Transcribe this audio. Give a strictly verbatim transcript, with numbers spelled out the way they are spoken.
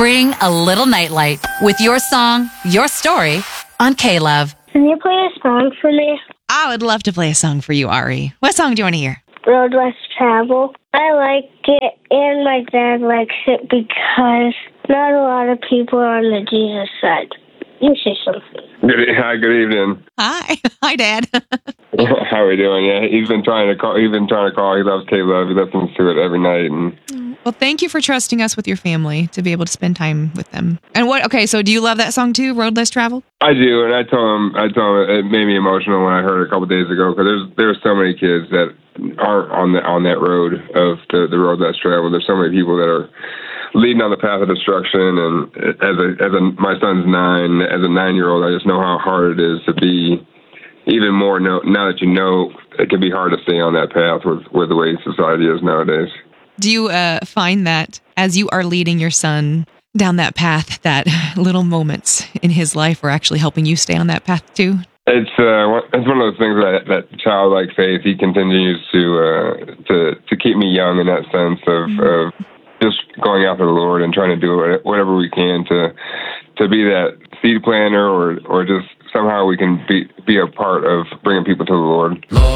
Bring a little nightlight with your song, your story on K-Love. Can you play a song for me? I would love to play a song for you, Ari. What song do you want to hear? Road Less Travel. I like it, and my dad likes it because not a lot of people are on the Jesus side. You say something. Good, hi, good evening. Hi. Hi, Dad. How are we doing? Yeah, he's been trying to call. He's been trying to call. He loves K-Love. He listens to it every night. And Well, thank you for trusting us with your family to be able to spend time with them. And what? Okay, so do you love that song too, Road Less Travel? I do, and I told him. I told him it made me emotional when I heard it a couple days ago because there's there's so many kids that aren't on the on that road of the, the road less traveled. There's so many people that are leading on the path of destruction. And as a as a my son's nine, as a nine year old, I just know how hard it is to be. Even more now, now that you know, it can be hard to stay on that path with with the way society is nowadays. Do you uh, find that as you are leading your son down that path, that little moments in his life are actually helping you stay on that path too? It's uh, it's one of those things that that childlike faith. He continues to uh, to to keep me young in that sense of, mm-hmm. of just going after the Lord and trying to do whatever we can to to be that seed planter or or just somehow we can be be a part of bringing people to the Lord.